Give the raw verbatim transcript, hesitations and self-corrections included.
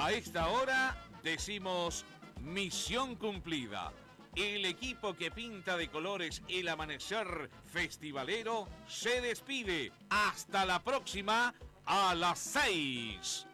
A esta hora decimos misión cumplida. El equipo que pinta de colores el amanecer festivalero se despide. Hasta la próxima a las seis.